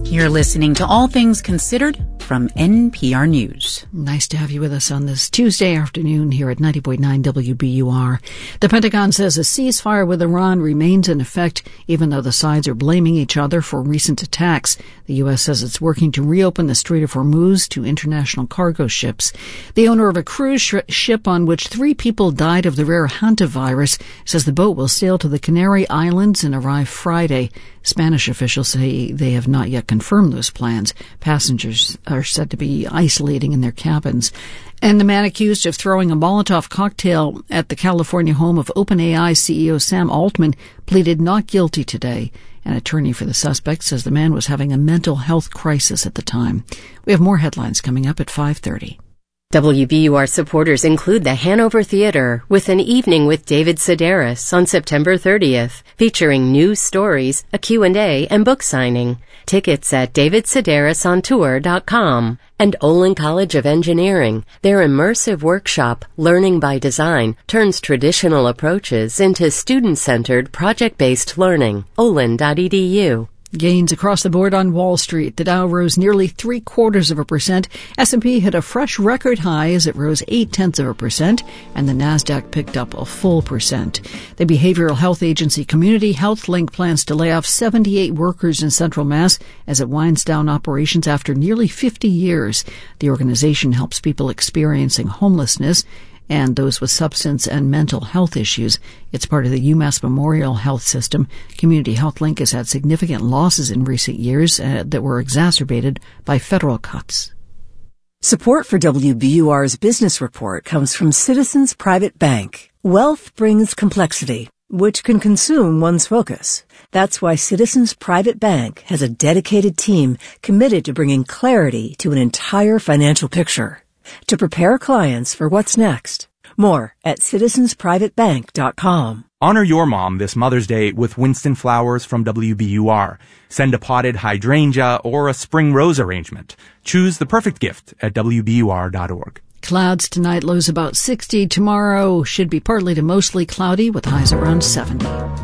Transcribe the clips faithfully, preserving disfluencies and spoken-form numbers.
You're listening to All Things Considered from N P R News. Nice to have you with us on this Tuesday afternoon here at ninety point nine W B U R. The Pentagon says a ceasefire with Iran remains in effect, even though the sides are blaming each other for recent attacks. The U S says it's working to reopen the Strait of Hormuz to international cargo ships. The owner of a cruise sh- ship on which three people died of the rare hantavirus says the boat will sail to the Canary Islands and arrive Friday. Spanish officials say they have not yet confirmed those plans. Passengers are said to be isolating in their cabins. And the man accused of throwing a Molotov cocktail at the California home of OpenAI C E O Sam Altman pleaded not guilty today. An attorney for the suspect says the man was having a mental health crisis at the time. We have more headlines coming up at five thirty. W B U R supporters include the Hanover Theater with an evening with David Sedaris on September thirtieth, featuring news stories, a Q and A, and book signing. Tickets at david sedaris on tour dot com. And Olin College of Engineering. Their immersive workshop, Learning by Design, turns traditional approaches into student-centered, project-based learning. olin dot e d u. Gains across the board on Wall Street. The Dow rose nearly three quarters of a percent. S and P hit a fresh record high as it rose eight tenths of a percent, and the Nasdaq picked up a full percent. The behavioral health agency Community Health Link plans to lay off seventy-eight workers in Central Mass as it winds down operations after nearly fifty years. The organization helps people experiencing homelessness and those with substance and mental health issues. It's part of the UMass Memorial Health System. Community Health Link has had significant losses in recent years uh, that were exacerbated by federal cuts. Support for W B U R's Business Report comes from Citizens Private Bank. Wealth brings complexity, which can consume one's focus. That's why Citizens Private Bank has a dedicated team committed to bringing clarity to an entire financial picture, to prepare clients for what's next. More at citizens private bank dot com. Honor your mom this Mother's Day with Winston flowers from W B U R. Send a potted hydrangea or a spring rose arrangement. Choose the perfect gift at w b u r dot org. Clouds tonight, lows about sixty. Tomorrow should be partly to mostly cloudy with highs around seventy.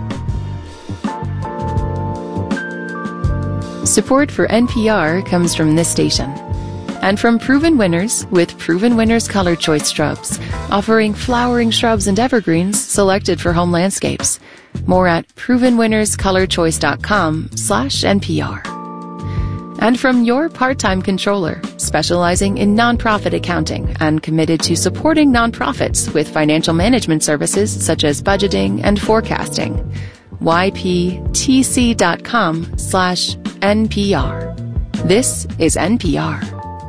Support for N P R comes from this station. And from Proven Winners with Proven Winners Color Choice Shrubs, offering flowering shrubs and evergreens selected for home landscapes. More at proven winners color choice dot com slash N P R. And from Your Part-Time Controller, specializing in nonprofit accounting and committed to supporting nonprofits with financial management services such as budgeting and forecasting. Y P T C dot com slash N P R. This is N P R.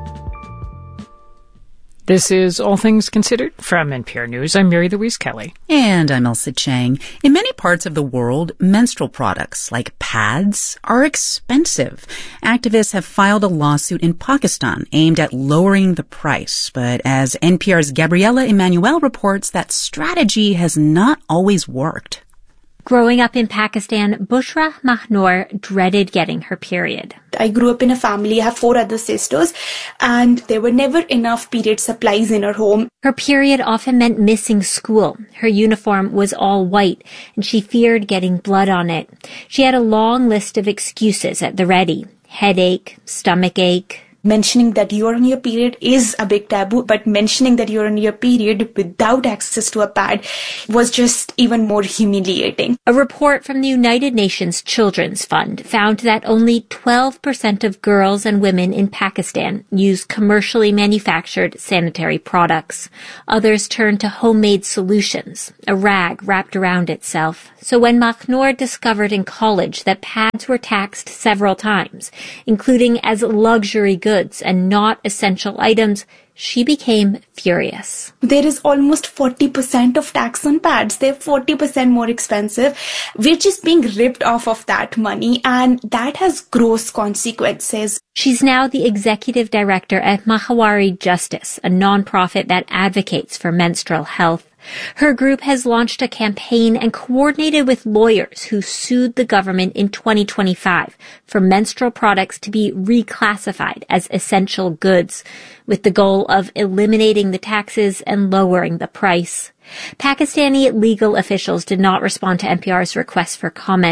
This is All Things Considered from N P R News. I'm Mary Louise Kelly. And I'm Elsa Chang. In many parts of the world, menstrual products like pads are expensive. Activists have filed a lawsuit in Pakistan aimed at lowering the price. But as N P R's Gabriela Emanuel reports, that strategy has not always worked. Growing up in Pakistan, Bushra Mahnoor dreaded getting her period. I grew up in a family. I have four other sisters, and there were never enough period supplies in her home. Her period often meant missing school. Her uniform was all white, and she feared getting blood on it. She had a long list of excuses at the ready. Headache, stomach ache. Mentioning that you're on your period is a big taboo, but mentioning that you're on your period without access to a pad was just even more humiliating. A report from the United Nations Children's Fund found that only twelve percent of girls and women in Pakistan use commercially manufactured sanitary products. Others turn to homemade solutions, a rag wrapped around itself. So when Mahnoor discovered in college that pads were taxed several times, including as luxury goods, and not essential items, she became furious. There is almost forty percent of tax on pads. They're forty percent more expensive. We're just being ripped off of that money, and that has gross consequences. She's now the executive director at Mahawari Justice, a nonprofit that advocates for menstrual health. Her group has launched a campaign and coordinated with lawyers who sued the government in twenty twenty-five for menstrual products to be reclassified as essential goods, with the goal of eliminating the taxes and lowering the price. Pakistani legal officials did not respond to N P R's request for comment.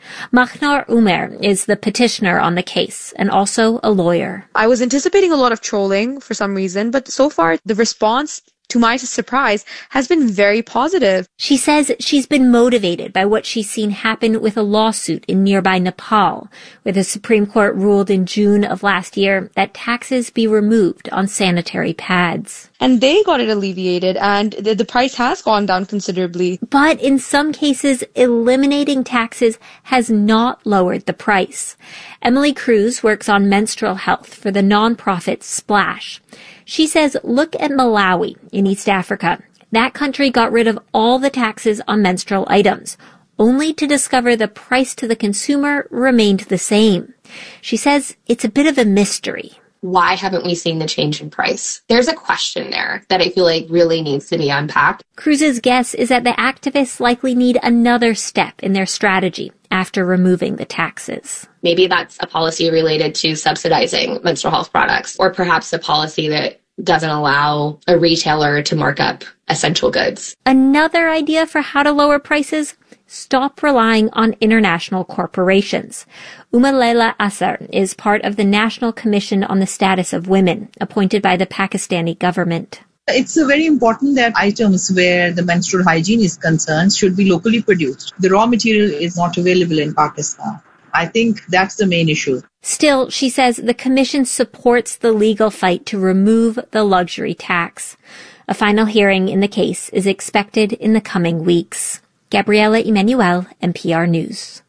Mahnar Umer is the petitioner on the case and also a lawyer. I was anticipating a lot of trolling for some reason, but so far the response, to my surprise, has been very positive. She says she's been motivated by what she's seen happen with a lawsuit in nearby Nepal, where the Supreme Court ruled in June of last year that taxes be removed on sanitary pads. And they got it alleviated, and the, the price has gone down considerably. But in some cases, eliminating taxes has not lowered the price. Emily Cruz works on menstrual health for the nonprofit Splash. She says, look at Malawi in East Africa. That country got rid of all the taxes on menstrual items, only to discover the price to the consumer remained the same. She says it's a bit of a mystery. Why haven't we seen the change in price? There's a question there that I feel like really needs to be unpacked. Cruz's guess is that the activists likely need another step in their strategy after removing the taxes. Maybe that's a policy related to subsidizing menstrual health products, or perhaps a policy that doesn't allow a retailer to mark up essential goods. Another idea for how to lower prices? Stop relying on international corporations. Umalela Asar is part of the National Commission on the Status of Women, appointed by the Pakistani government. It's very important that items where the menstrual hygiene is concerned should be locally produced. The raw material is not available in Pakistan. I think that's the main issue. Still, she says the Commission supports the legal fight to remove the luxury tax. A final hearing in the case is expected in the coming weeks. Gabriela Emanuel, N P R News.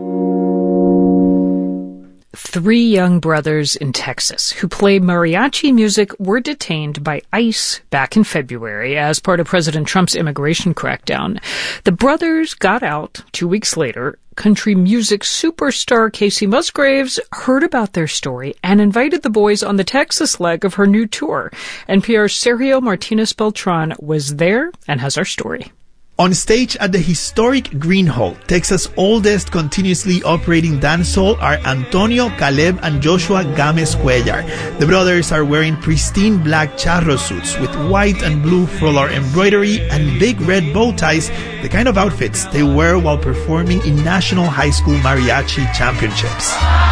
Three young brothers in Texas who play mariachi music were detained by ICE back in February as part of President Trump's immigration crackdown. The brothers got out two weeks later. Country music superstar Kacey Musgraves heard about their story and invited the boys on the Texas leg of her new tour. N P R's Sergio Martinez Beltran was there and has our story. On stage at the historic Green Hall, Texas' oldest continuously operating dance hall, are Antonio, Caleb, and Joshua Games Cuellar. The brothers are wearing pristine black charro suits with white and blue floral embroidery and big red bow ties, the kind of outfits they wear while performing in National High School Mariachi Championships.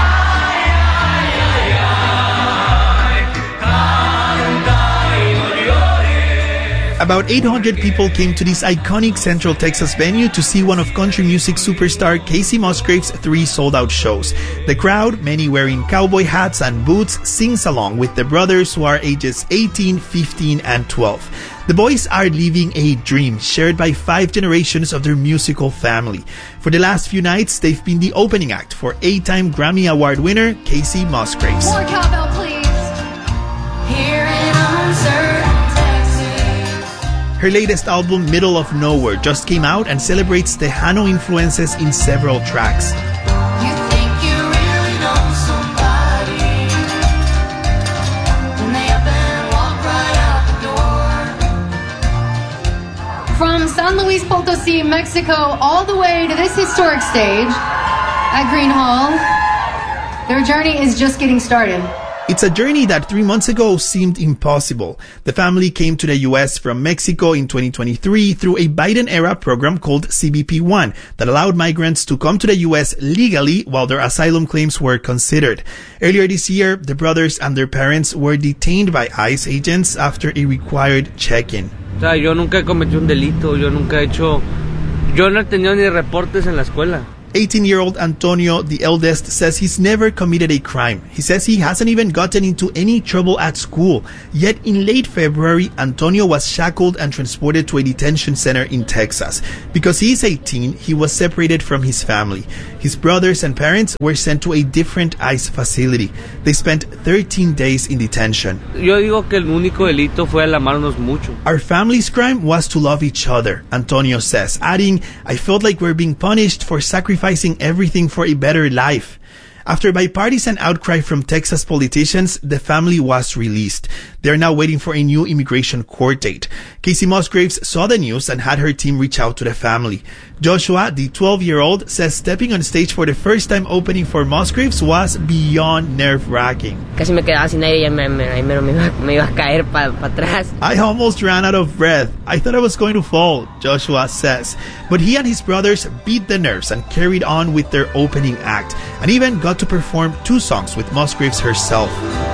About eight hundred people came to this iconic Central Texas venue to see one of country music superstar Kacey Musgraves' three sold-out shows. The crowd, many wearing cowboy hats and boots, sings along with the brothers who are ages eighteen, fifteen, and twelve. The boys are living a dream shared by five generations of their musical family. For the last few nights, they've been the opening act for eight-time Grammy Award winner Kacey Musgraves. More cowbell, please. Here in uncertain. Her latest album, Middle of Nowhere, just came out and celebrates Tejano influences in several tracks. You think you really know somebody when they up and walk right out the door. From San Luis Potosí, Mexico, all the way to this historic stage at Green Hall, their journey is just getting started. It's a journey that three months ago seemed impossible. The family came to the U S from Mexico in twenty twenty-three through a Biden-era program called C B P one that allowed migrants to come to the U S legally while their asylum claims were considered. Earlier this year, the brothers and their parents were detained by ICE agents after a required check-in. O sea, yo nunca cometí un delito, yo nunca he hecho... Yo no he tenido ni reportes en la escuela. eighteen-year-old Antonio, the eldest, says he's never committed a crime. He says he hasn't even gotten into any trouble at school. Yet in late February, Antonio was shackled and transported to a detention center in Texas. Because he is eighteen, he was separated from his family. His brothers and parents were sent to a different ICE facility. They spent thirteen days in detention. Yo digo que el único delito fue el amarnos mucho. Our family's crime was to love each other, Antonio says, adding, I felt like we're being punished for sacrificing everything for a better life. After bipartisan outcry from Texas politicians, the family was released. They're now waiting for a new immigration court date. Casey Musgraves saw the news and had her team reach out to the family. Joshua, the twelve-year-old, says stepping on stage for the first time opening for Musgraves was beyond nerve-wracking. Casi me quedaba sin aire y me, me, me, me iba a caer para pa atrás. I almost ran out of breath. I thought I was going to fall, Joshua says. But he and his brothers beat the nerves and carried on with their opening act, and even got to perform two songs with Musgraves herself.